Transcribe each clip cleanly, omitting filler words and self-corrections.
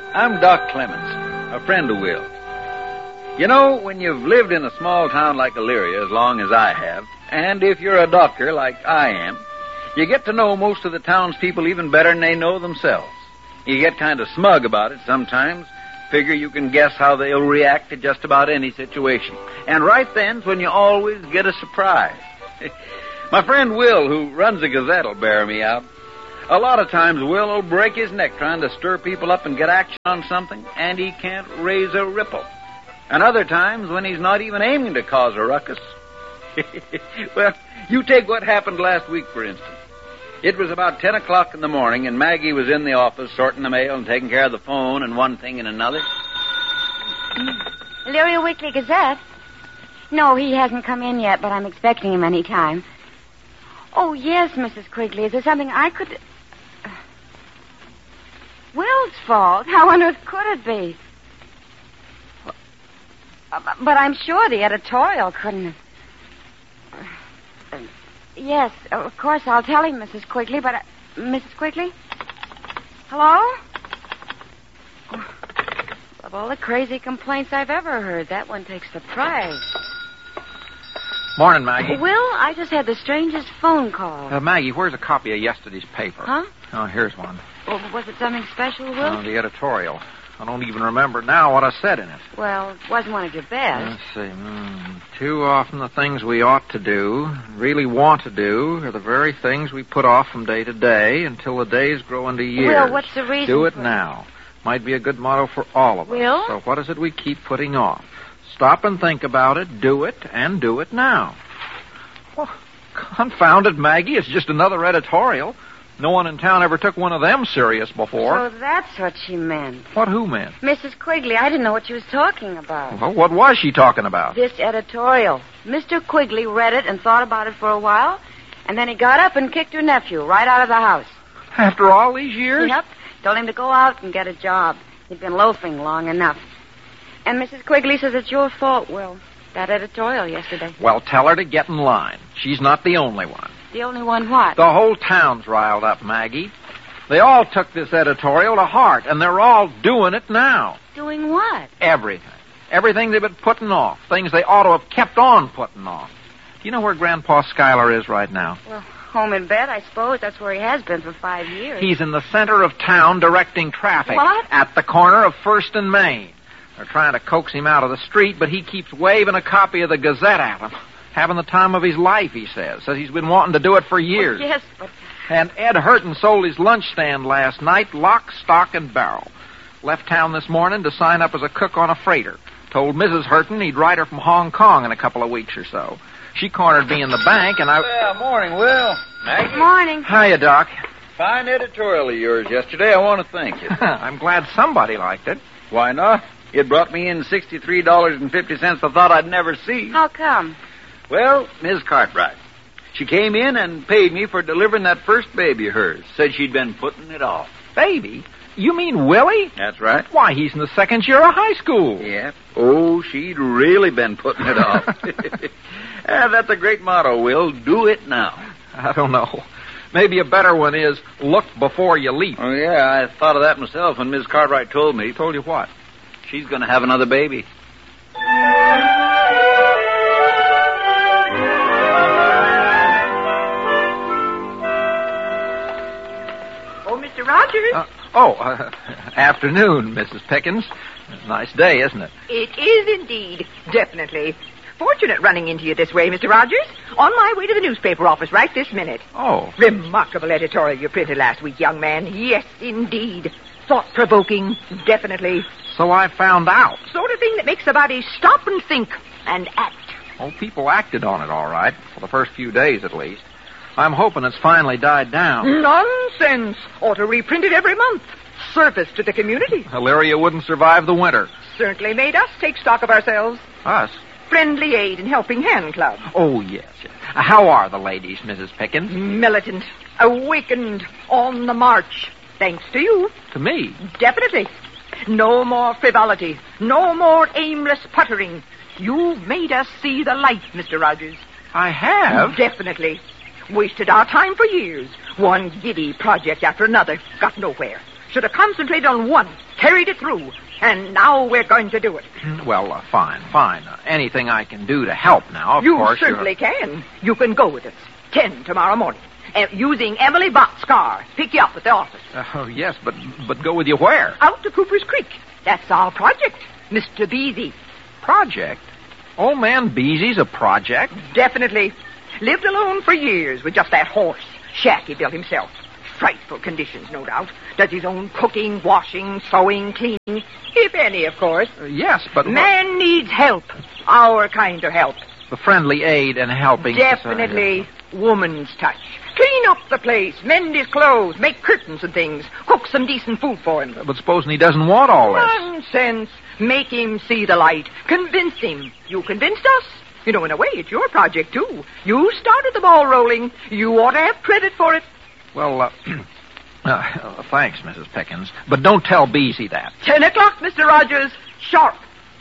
I'm Doc Clemens, a friend of Will. You know, when you've lived in a small town like Elyria as long as I have, and if you're a doctor like I am, you get to know most of the townspeople even better than they know themselves. You get kind of smug about it sometimes, figure you can guess how they'll react to just about any situation. And right then's when you always get a surprise. My friend Will, who runs the Gazette, will bear me out. A lot of times Will will break his neck trying to stir people up and get action on something, and he can't raise a ripple. And other times when he's not even aiming to cause a ruckus. Well, you take what happened last week, for instance. It was about 10 o'clock in the morning, and Maggie was in the office sorting the mail and taking care of the phone and one thing and another. Elyria Weekly Gazette? No, he hasn't come in yet, but I'm expecting him any time. Oh, yes, Mrs. Quigley. Is there something I could... Will's fault? How on earth could it be? But I'm sure the editorial couldn't have... Yes, of course, I'll tell him, Mrs. Quigley, but... Mrs. Quigley? Hello? Of all the crazy complaints I've ever heard, that one takes the prize. Morning, Maggie. Will, I just had the strangest phone call. Maggie, where's a copy of yesterday's paper? Huh? Oh, here's one. Well, was it something special, Will? The editorial. I don't even remember now what I said in it. Well, it wasn't one of your best. Let's see. Too often the things we ought to do, really want to do, are the very things we put off from day to day until the days grow into years. Will, what's the reason Do it now. Might be a good motto for all of us. Will? So what is it we keep putting off? Stop and think about it, do it, and do it now. Well, confound it, Maggie. It's just another editorial. No one in town ever took one of them serious before. So that's what she meant. What who meant? Mrs. Quigley, I didn't know what she was talking about. Well, what was she talking about? This editorial. Mr. Quigley read it and thought about it for a while, and then he got up and kicked her nephew right out of the house. After all these years? Yep. Told him to go out and get a job. He'd been loafing long enough. And Mrs. Quigley says it's your fault, Will. That editorial yesterday. Well, tell her to get in line. She's not the only one. The only one what? The whole town's riled up, Maggie. They all took this editorial to heart, and they're all doing it now. Doing what? Everything. Everything they've been putting off. Things they ought to have kept on putting off. Do you know where Grandpa Schuyler is right now? Well, home in bed, I suppose. That's where he has been for 5 years. He's in the center of town directing traffic. What? At the corner of First and Main. They're trying to coax him out of the street, but he keeps waving a copy of the Gazette at him. Having the time of his life, he says. Says he's been wanting to do it for years. Well, yes, but... And Ed Hurton sold his lunch stand last night, lock, stock, and barrel. Left town this morning to sign up as a cook on a freighter. Told Mrs. Hurton he'd write her from Hong Kong in a couple of weeks or so. She cornered me in the bank, and I... Well, morning, Will. Maggie? Morning. Hiya, Doc. Fine editorial of yours yesterday. I want to thank you. I'm glad somebody liked it. Why not? It brought me in $63.50 I thought I'd never see. How come? Well, Ms. Cartwright. She came in and paid me for delivering that first baby of hers. Said she'd been putting it off. Baby? You mean Willie? That's right. Why, he's in the second year of high school. Yeah. Oh, she'd really been putting it off. That's a great motto, Will. Do it now. I don't know. Maybe a better one is, look before you leap. Oh, yeah, I thought of that myself when Ms. Cartwright told me. Told you what? She's going to have another baby. Oh, Mr. Rogers? Afternoon, Mrs. Pickens. Nice day, isn't it? It is indeed. Definitely. Fortunate running into you this way, Mr. Rogers. On my way to the newspaper office right this minute. Oh. Remarkable editorial you printed last week, young man. Yes, indeed. Thought-provoking. Definitely. So I found out. Sort of thing that makes the body stop and think and act. Oh, people acted on it all right, for the first few days at least. I'm hoping it's finally died down. Nonsense. Ought to reprint it every month. Service to the community. Elyria wouldn't survive the winter. Certainly made us take stock of ourselves. Us? Friendly Aid and Helping Hand Club. Oh, yes. How are the ladies, Mrs. Pickens? Militant. Awakened. On the march. Thanks to you. To me? Definitely. No more frivolity. No more aimless puttering. You've made us see the light, Mr. Rogers. I have? Definitely. Wasted our time for years. One giddy project after another. Got nowhere. Should have concentrated on one, carried it through, and now we're going to do it. Well, fine. Anything I can do to help now, of course. You certainly can. You can go with us. 10 tomorrow morning. Using Emily Bott's car. Pick you up at the office. Oh, yes, but go with you where? Out to Cooper's Creek. That's our project, Mr. Beasy. Project? Old man Beasy's a project? Definitely. Lived alone for years with just that horse. Shack he built himself. Frightful conditions, no doubt. Does his own cooking, washing, sewing, cleaning. If any, of course. Yes, but... Man needs help. Our kind of help. The friendly aid and helping Definitely society. Woman's touch. Clean up the place, mend his clothes, make curtains and things, cook some decent food for him. But supposing he doesn't want all this? Nonsense. Make him see the light. Convince him. You convinced us. You know, in a way, it's your project, too. You started the ball rolling. You ought to have credit for it. Well, thanks, Mrs. Pickens. But don't tell Beasy that. 10 o'clock, Mr. Rogers. Sharp.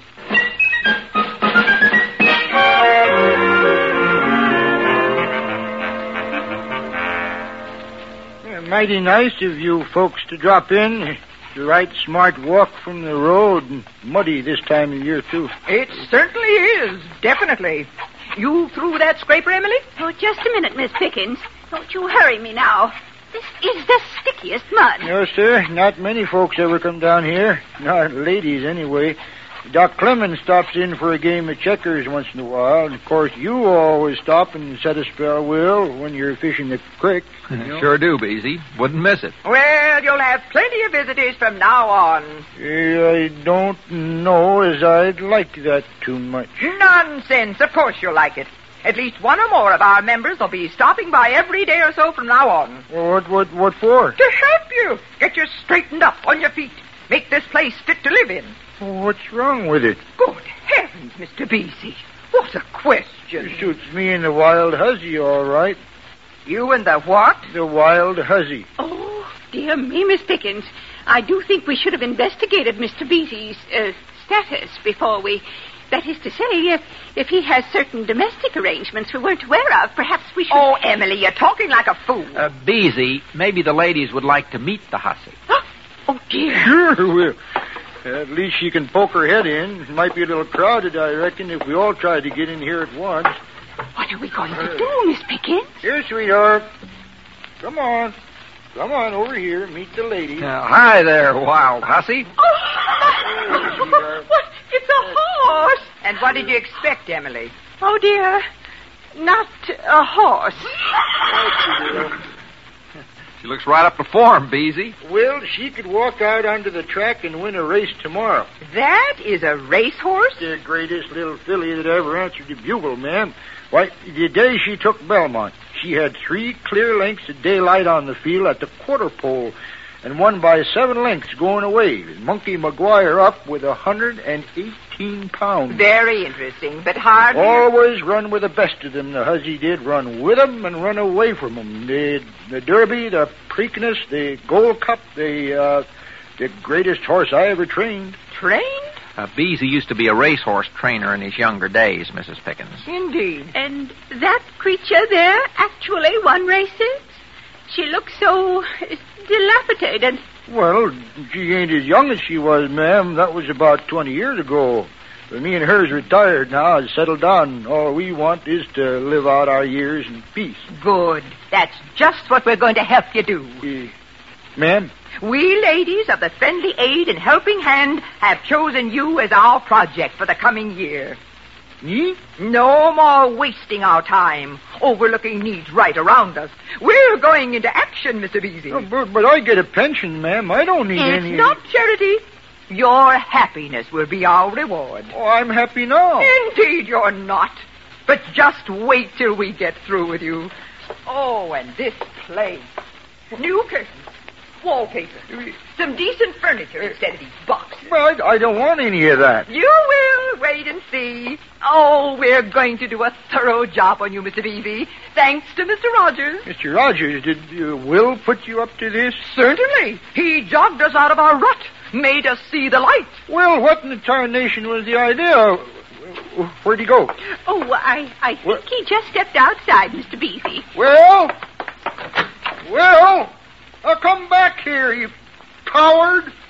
Mighty nice of you folks to drop in. The right smart walk from the road, and muddy this time of year, too. It certainly is, definitely. You through that scraper, Emily? Oh, just a minute, Miss Pickens. Don't you hurry me now. This is the stickiest mud. No, sir. Not many folks ever come down here. Not ladies, anyway. Doc Clemens stops in for a game of checkers once in a while. And, of course, you always stop and set a spell, Will, when you're fishing the creek. You know? Sure do, Beasy. Wouldn't miss it. Well, you'll have plenty of visitors from now on. I don't know as I'd like that too much. Nonsense. Of course you'll like it. At least one or more of our members will be stopping by every day or so from now on. What for? To help you. Get you straightened up on your feet. Make this place fit to live in. What's wrong with it? Good heavens, Mr. Beasy. What a question. It suits me and the wild hussy, all right. You and the what? The wild hussy. Oh, dear me, Miss Pickens. I do think we should have investigated Mr. Beasy's status before we... That is to say, if he has certain domestic arrangements we weren't aware of, perhaps we should... Oh, Emily, you're talking like a fool. Beasy, maybe the ladies would like to meet the hussy. Oh, dear. Sure, Will. At least she can poke her head in. It might be a little crowded, I reckon, if we all tried to get in here at once. What are we going to do, Miss Pickens? Here, sweetheart. Come on. Come on over here. Meet the lady. Hi there, wild hussy. Oh, what? It's a horse. And what did you expect, Emily? Oh, dear. Not a horse. She looks right up to form, Beasy. Well, she could walk out onto the track and win a race tomorrow. That is a racehorse? The greatest little filly that ever answered the bugle, ma'am. Why, the day she took Belmont, she had 3 clear lengths of daylight on the field at the quarter pole and won by 7 lengths going away. Monkey McGuire up with 118 pounds. Very interesting, but hard. Always run with the best of them. The hussy did run with them and run away from them. The Derby, the Preakness, the Gold Cup, the greatest horse I ever trained. Trained? Beasy used to be a racehorse trainer in his younger days, Mrs. Pickens. Indeed. And that creature there actually won races? She looks so dilapidated. Well, she ain't as young as she was, ma'am. That was about 20 years ago. But me and her's retired now, has settled down. All we want is to live out our years in peace. Good. That's just what we're going to help you do. Ma'am? We ladies of the Friendly Aid and Helping Hand have chosen you as our project for the coming year. Me? No more wasting our time, overlooking needs right around us. We're going into action, Mr. Beasy. Oh, but I get a pension, ma'am. I don't need any... It's not charity. Your happiness will be our reward. Oh, I'm happy now. Indeed you're not. But just wait till we get through with you. Oh, and this place. New curtains. Wallpaper. Some decent furniture instead of these boxes. Well, I don't want any of that. You will. Wait and see. Oh, we're going to do a thorough job on you, Mr. Beasy. Thanks to Mr. Rogers. Mr. Rogers, did Will put you up to this? Certainly. He jogged us out of our rut. Made us see the light. Well, what in the tarnation was the idea? Where'd he go? Oh, I think he just stepped outside, Mr. Beasy. Will? Come back here, you coward!